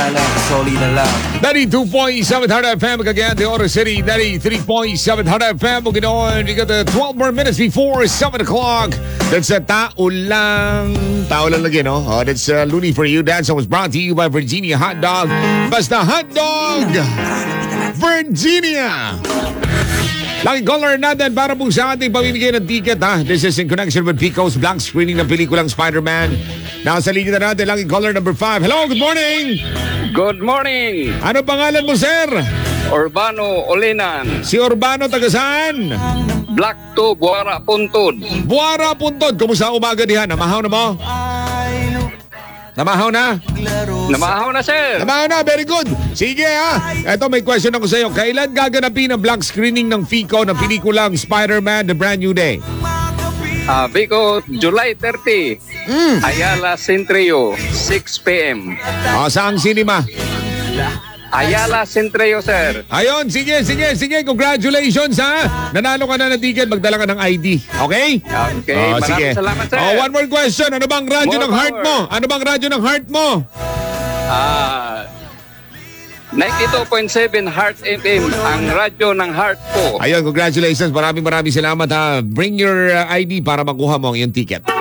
lang, solid na lang. 92.7 Hard FM, Cagayan de Oro City. 93.7 Hard FM. Ginoon, we got 12 more minutes before 7 o'clock. That's a tao lang. Tao lang lagi, no? Oh, that's Looney for you. That song was brought to you by Virginia Hot Dog. Basta Hot Dog! Virginia! Lucky caller natin para po sa ating pamimigay ng ticket, ha? This is in connection with Pico's Black Screening ng pelikulang Spider-Man. Nasa linya na natin, lucky caller number 5. Hello, good morning! Good morning, Ano pangalan mo, sir? Urbano Olinan, Si Urbano, taga saan? Black to Buara Puntod. Buara Puntod. Kumusta ang umaga dihan? Namahaw na mo? Namahaw na? Namahaw na, sir. Namahaw na, very good. Sige, ha. Eto, may question ako sa iyo. Kailan gaganapin ang black screening ng FICO ng pelikulang Spider-Man The Brand New Day? Biko, July 30, Ayala Centrio, 6 p.m. Saang cinema? Ayala Centrio, sir. Ayun, sige. Congratulations, ha. Nanalo ka na ng ticket. Magdala ka ng ID. Okay? Okay, maraming salamat, sir. One more question. Ano bang radyo More ng heart power. mo? Ano bang radyo ng heart mo? 92.7 Heart FM, ang radyo ng heart ko. Ayun, congratulations. Maraming salamat, ha. Bring your ID para makuha mo ang iyong ticket.